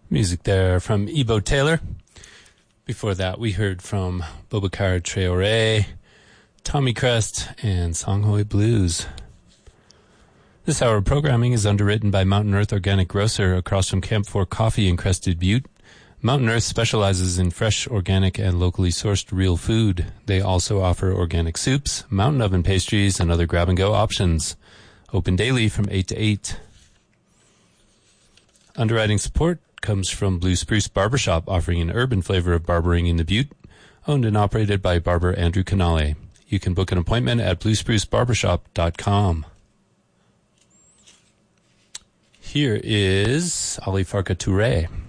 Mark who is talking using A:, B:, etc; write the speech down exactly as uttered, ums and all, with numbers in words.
A: Music there from Ebo Taylor. Before that, we heard from Boubacar Traoré, Tommy Crest, and Songhoy Blues. This hour of programming is underwritten by Mountain Earth Organic Grocer across from Camp Four Coffee in Crested Butte. Mountain Earth specializes in fresh, organic, and locally sourced real food. They also offer organic soups, mountain oven pastries, and other grab-and-go options. Open daily from eight to eight. Underwriting support comes from Blue Spruce Barbershop, offering an urban flavor of barbering in the Butte. Owned and operated by barber Andrew Canale. You can book an appointment at blue spruce barbershop dot com. Here is Ali Farka Touré.